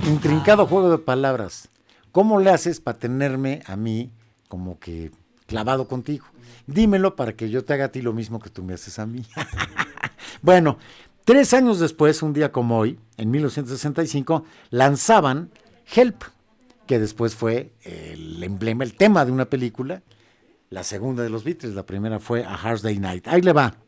Intrincado juego de palabras. ¿Cómo le haces para tenerme a mí como que clavado contigo? Dímelo para que yo te haga a ti lo mismo que tú me haces a mí. Bueno, 3 años después, un día como hoy, en 1965, lanzaban Help, que después fue el emblema, el tema de una película, la segunda de los Beatles, la primera fue A Hard Day Night. Ahí le va.